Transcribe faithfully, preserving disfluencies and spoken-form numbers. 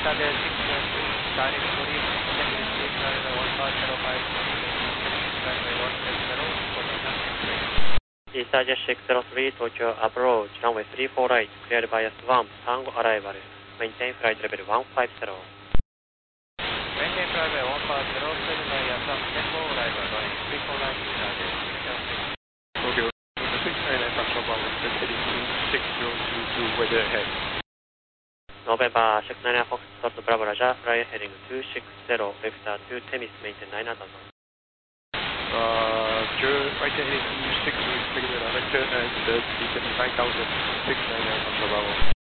Saturday six direct for you, Check runway one five zero five, runway one seven zero, Tokyo Sunset. East Asia six zero three, Tokyo approach, runway three four right, cleared by S one, Tango arrival, maintain flight level one five zero. Maintain flight level one five zero, cleared by S one, Tango arrival, runway three four right, cleared. Tokyo, six nine nine, Foxtrot Bravo, heading to six zero two two, weather ahead. November six nine nine, Foxtrot Bravo, Roger, fly heading two six zero, vector two Temis, maintain nine at zone. Roger, right heading to six, expected right turn and uh, descending nine thousand, six nine nine, Foxtrot Bravo.